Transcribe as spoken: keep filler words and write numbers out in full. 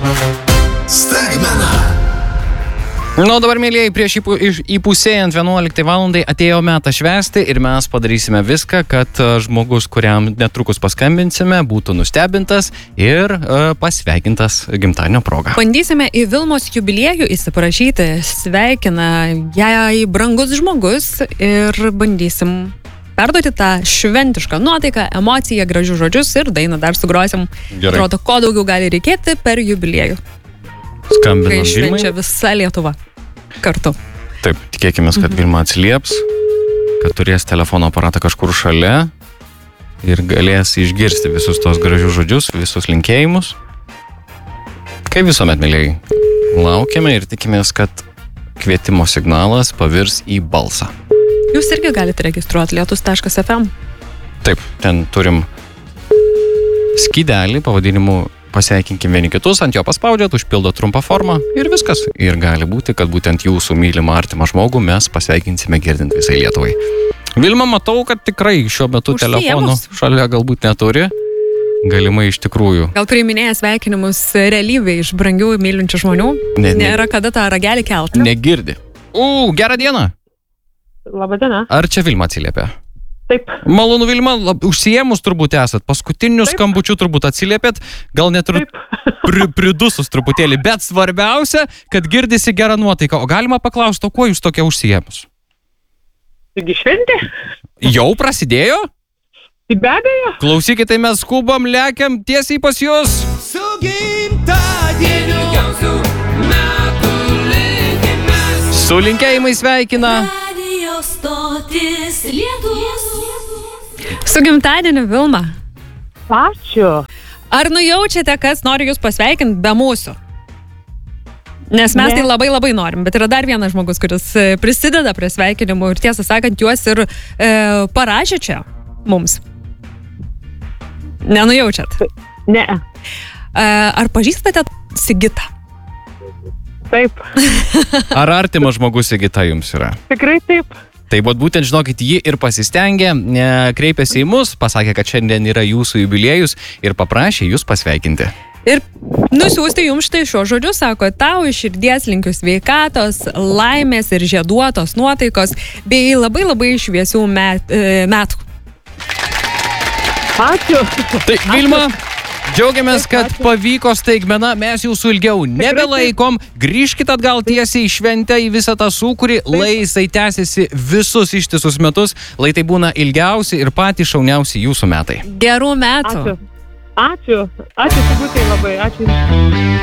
Staigmena. Nu, dabar, mėlyjei, prieš įpu, įpusėjant vienuoliktai valandai atėjo metas švęsti ir mes padarysime viską, kad žmogus, kuriam netrukus paskambinsime, būtų nustebintas ir uh, pasveikintas gimtadienio proga. Bandysime į Vilmos jubiliejų įsiprašyti. Sveikina jai brangus žmogus ir bandysim perduoti tą šventišką nuotaiką, emociją, gražius žodžius ir dainą dar sugrosim. Gerai. Atrodo, ko daugiau gali reikėti per jubiliejų. Skambinam Kai Vilmai. švenčia visa Lietuva kartu. Taip, tikėkime, kad mhm. Vilma atsilieps, kad turės telefono aparatą kažkur šalia ir galės išgirsti visus tos gražius žodžius, visus linkėjimus. Kaip visuomet, mėlyjei, laukiame ir tikimės, kad kvietimo signalas pavirs į balsą. Jūs irgi galite registruoti lietus taškas ef em. Taip, ten turim skydelį pavadinimu pasveikinkim vieni kitus, ant jo paspaudžiat, užpildot trumpą formą ir viskas. Ir gali būti, kad būtent jūsų mylimą artimą žmogų mes pasveikinsime girdint visai Lietuvai. Vilma, matau, kad tikrai šiuo metu Užsiemus. telefono šalia galbūt neturi. Galimai iš tikrųjų. Gal priiminėja sveikinimus realybėj iš brangių mylinčių žmonių? Ne, ne. Nėra kada tą ragelį kelti. Negirdi. U, gerą dieną. Labą dieną. Ar čia Vilma atsiliepia? Taip. Malonu, Vilma, lab, užsiėmus turbūt esat, paskutiniu skambučiu turbūt atsiliepėt, gal net ir pri, pridusus truputėlį, bet svarbiausia, kad girdisi gerą nuotaiką. O galima paklausti, o kuo jūs tokia užsiėmus? Taigi šventė? Jau prasidėjo? Tai be abejo. Klausykit, tai mes skubam, lekiam tiesiai pas jūs. Su gimtadieniu ilgiausių metų linkimės. Su linkėjimai sveikina. Su gimtadieniu, Vilma. Ačiū. Ar nujaučiate, kas nori jūs pasveikinti be mūsų? Nes mes Ne. tai labai labai norim, bet yra dar vienas žmogus, kuris e, prisideda prie sveikinimų ir tiesą sakant, juos ir e, parašė čia mums. Nenujaučiat? Ne. E, ar pažįstate Sigitą? Taip. Ar artimas žmogus Sigita jums yra? Tikrai taip. Tai būt būtent, žinokit, ji ir pasistengė, e, kreipėsi į mus, pasakė, kad šiandien yra jūsų jubiliejus ir paprašė jūs pasveikinti. Ir nusiųsti jums štai šiuo žodžiu, sako, tau iš širdies linkiu sveikatos, laimės ir žieduotos nuotaikos, bei labai labai šviesių met, e, metų. Ačiū. Tai, Vilma, džiaugiamės, kad pavyko staigmena, mes jūsų ilgiau nebelaikom, grįžkit atgal tiesiai į šventę, į visą tą sūkurį, lai jisai tęsiasi visus ištisus metus, lai tai būna ilgiausi ir patys šauniausi jūsų metai. Gerų metų. Ačiū. Ačiū. Ačiū, Sigutei labai. Ačiū.